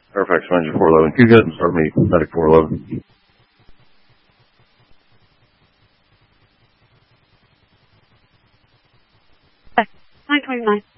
Fairfax Manager 411. Can you get and start me, Medic 411? Yes, 929.